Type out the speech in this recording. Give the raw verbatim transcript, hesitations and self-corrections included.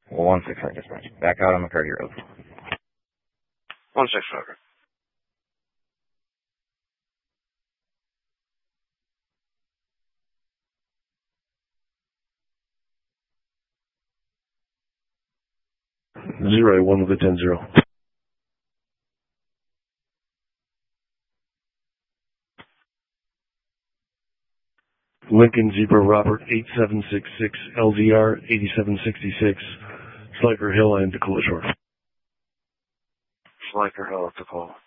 one six five dispatch. Back out on McCurdy Road. one six five. Zero one with a ten zero. Lincoln Zebra Robert eight seven six six L Z R eighty-seven sixty-six, Sliker Hill and Tacoma Shore. Sliker Hill, Tacoma.